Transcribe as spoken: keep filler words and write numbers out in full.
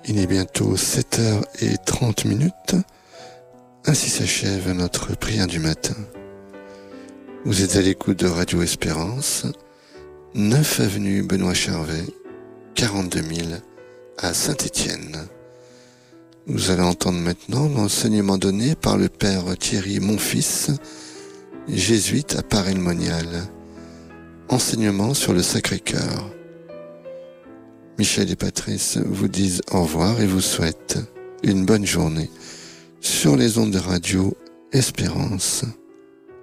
Il est bientôt sept heures trente minutes. Ainsi s'achève notre prière du matin. Vous êtes à l'écoute de Radio Espérance, neuf avenue Benoît Charvet, quarante-deux mille à Saint-Étienne. Vous allez entendre maintenant l'enseignement donné par le père Thierry Monfils, jésuite à Paray-le-Monial. Enseignement sur le Sacré-Cœur. Michel et Patrice vous disent au revoir et vous souhaitent une bonne journée sur les ondes de Radio Espérance.